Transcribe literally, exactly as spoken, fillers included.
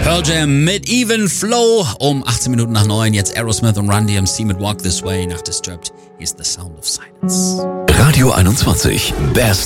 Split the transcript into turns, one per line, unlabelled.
Pearl Jam mit Even Flow um achtzehn Minuten nach neun. Jetzt Aerosmith und Run D M C mit Walk This Way nach Disturbed. Hier ist The Sound of Silence.
Radio einundzwanzig, Best